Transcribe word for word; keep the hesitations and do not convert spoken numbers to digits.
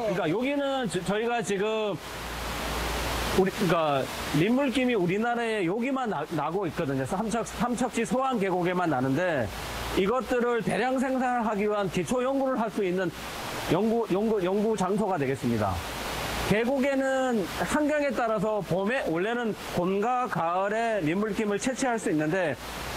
그러니까 여기는 저, 저희가 지금 우리 그러니까 민물김이 우리나라에 여기만 나, 나고 있거든요. 삼척 삼척지 소환 계곡에만 나는데 이것들을 대량 생산하기 위한 기초 연구를 할 수 있는 연구 연구 연구 장소가 되겠습니다. 계곡에는 환경에 따라서 봄에 원래는 봄과 가을에 민물김을 채취할 수 있는데